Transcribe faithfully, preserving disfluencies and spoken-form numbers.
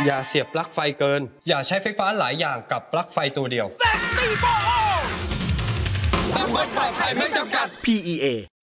อย่าเสียบปลั๊กไฟเกินอย่าใช้ไฟฟ้าหลายอย่างกับปลั๊กไฟตัวเดียวตำบลปลอดภัยไม่จำกัดพี อี เอ